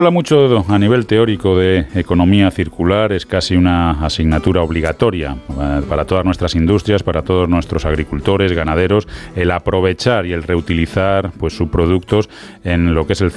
Habla mucho a nivel teórico de economía circular, es casi una asignatura obligatoria para todas nuestras industrias, para todos nuestros agricultores, ganaderos, el aprovechar y el reutilizar pues sus productos en lo que es el